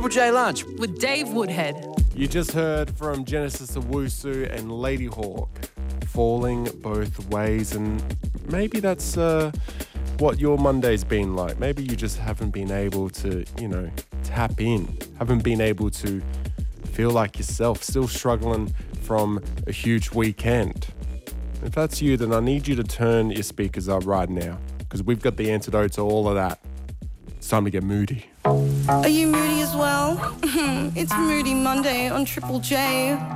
Triple J Lunch. with Dave Woodhead. You just heard from Genesis Owusu and Lady Hawk, Falling Both Ways, and maybe that's what your Monday's been like. Maybe you just haven't been able to, tap in, haven't been able to feel like yourself, still struggling from a huge weekend. If that's you, then I need you to turn your speakers up right now, because we've got the antidote to all of that. It's time to get moody. Are you moody as well? It's Moody Monday on Triple J.